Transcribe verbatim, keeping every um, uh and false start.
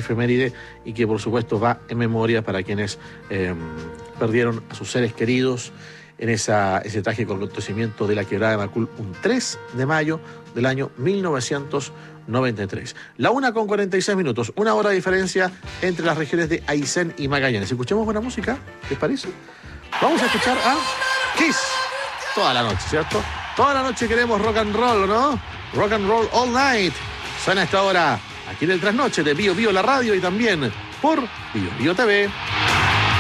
efeméride y que por supuesto va en memoria para quienes eh, perdieron a sus seres queridos en esa, ese trágico acontecimiento de la quebrada de Macul un tres de mayo del año mil novecientos noventa y tres. La una con cuarenta y seis minutos, una hora de diferencia entre las regiones de Aysén y Magallanes. ¿Escuchamos buena música? ¿Les parece? Vamos a escuchar a Kiss toda la noche, ¿cierto? Toda la noche queremos rock and roll, ¿no? Rock and roll all night. Suena a esta hora aquí en el Trasnoche de Bio Bio la radio y también por Bio Bio T V.